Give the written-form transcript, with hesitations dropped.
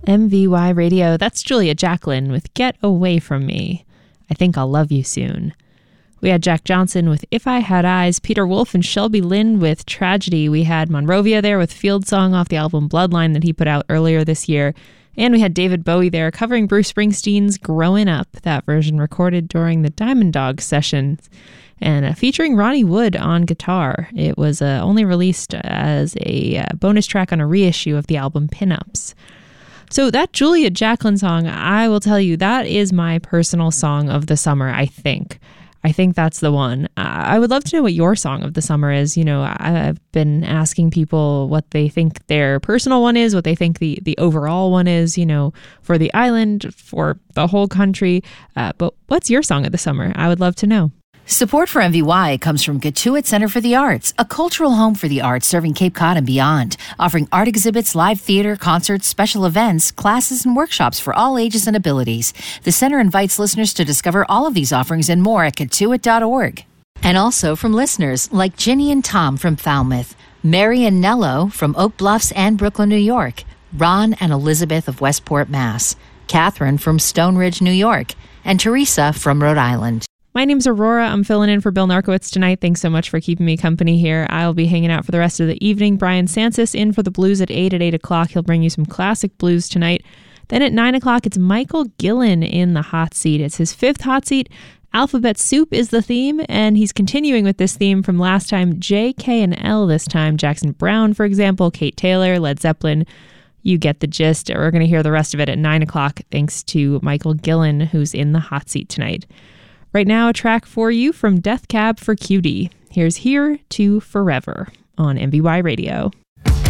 MVY Radio, that's Julia Jacklin with Get Away From Me. I Think I'll Love You Soon. We had Jack Johnson with If I Had Eyes, Peter Wolf and Shelby Lynn with Tragedy. We had Monrovia there with Field Song off the album Bloodline that he put out earlier this year. And we had David Bowie there covering Bruce Springsteen's Growin' Up, that version recorded during the Diamond Dogs sessions, and featuring Ronnie Wood on guitar. It was only released as a bonus track on a reissue of the album Pinups. So that Julia Jacklin song, I will tell you, that is my personal song of the summer, I think. I think that's the one. I would love to know what your song of the summer is. You know, I've been asking people what they think their personal one is, what they think the overall one is, you know, for the island, for the whole country. But what's your song of the summer? I would love to know. Support for MVY comes from Gatuit Center for the Arts, a cultural home for the arts serving Cape Cod and beyond, offering art exhibits, live theater, concerts, special events, classes, and workshops for all ages and abilities. The center invites listeners to discover all of these offerings and more at Gatuit.org. And also from listeners like Ginny and Tom from Falmouth, Mary and Nello from Oak Bluffs and Brooklyn, New York, Ron and Elizabeth of Westport, Mass., Catherine from Stone Ridge, New York, and Teresa from Rhode Island. My name's Aurora. I'm filling in for Bill Narkowitz tonight. Thanks so much for keeping me company here. I'll be hanging out for the rest of the evening. Brian Sansis in for the blues at 8 o'clock. He'll bring you some classic blues tonight. Then at 9 o'clock, it's Michael Gillen in the hot seat. It's his 5th hot seat. Alphabet Soup is the theme, and he's continuing with this theme from last time. J, K, and L this time. Jackson Browne, for example, Kate Taylor, Led Zeppelin. You get the gist. We're going to hear the rest of it at 9 o'clock thanks to Michael Gillen, who's in the hot seat tonight. Right now, a track for you from Death Cab for Cutie. Here's Here to Forever on MVY Radio.